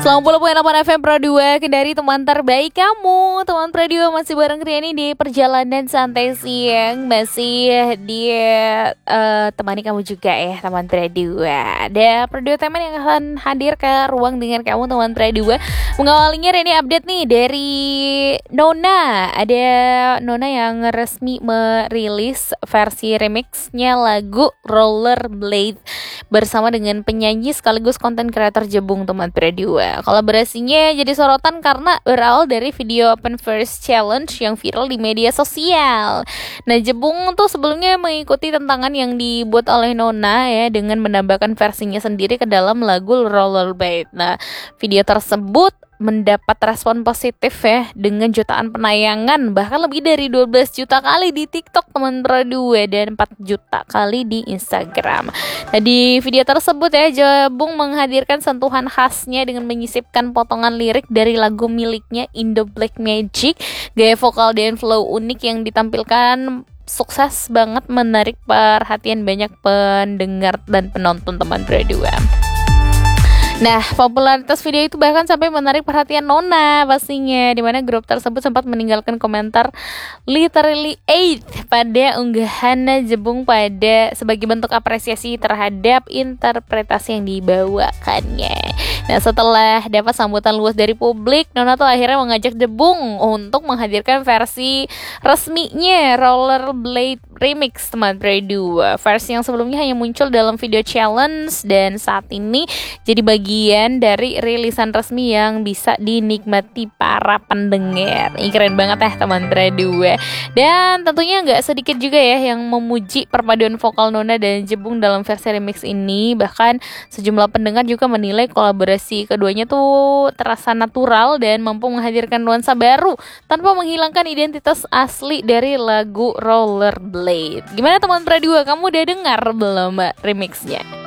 90.8 FM Pro 2 Kendari, teman terbaik kamu. Teman Pro 2 masih bareng Riani di perjalanan santai siang. Masih di temani kamu juga ya teman Pro 2. Ada Pro 2 teman yang akan hadir ke ruang dengan kamu teman Pro 2. Mengawalinya Riani update nih dari Nona. Ada Nona yang resmi merilis versi remixnya lagu Rollerblade bersama dengan penyanyi sekaligus konten kreator Jebung teman Pro 2. Kolaborasinya jadi sorotan karena berawal dari video Open First Challenge yang viral di media sosial. Nah, Jebung tuh sebelumnya mengikuti tantangan yang dibuat oleh Nona ya dengan menambahkan versinya sendiri ke dalam lagu Rollerblade. Nah, video tersebut mendapat respon positif ya dengan jutaan penayangan, bahkan lebih dari 12 juta kali di TikTok teman Pro 2 dan 4 juta kali di Instagram. Nah, di video tersebut ya Jebung menghadirkan sentuhan khasnya dengan menyisipkan potongan lirik dari lagu miliknya Indo Black Magic. Gaya vokal dan flow unik yang ditampilkan sukses banget menarik perhatian banyak pendengar dan penonton teman Pro 2. Nah, popularitas video itu bahkan sampai menarik perhatian Nona pastinya, di mana grup tersebut sempat meninggalkan komentar literally 8 pada unggahan Jebung pada sebagai bentuk apresiasi terhadap interpretasi yang dibawakannya. Nah, setelah dapat sambutan luas dari publik, Nona tuh akhirnya mengajak Jebung untuk menghadirkan versi resminya Rollerblade Remix teman Pro 2. Versi yang sebelumnya hanya muncul dalam video challenge dan saat ini jadi bagian dari rilisan resmi yang bisa dinikmati para pendengar. Ini keren banget ya teman Pro 2. Dan tentunya nggak sedikit juga ya yang memuji perpaduan vokal Nona dan Jebung dalam versi remix ini. Bahkan sejumlah pendengar juga menilai kolaborasi keduanya tuh terasa natural dan mampu menghadirkan nuansa baru tanpa menghilangkan identitas asli dari lagu Rollerblade. Gimana teman Pro 2? Kamu udah dengar belum remixnya?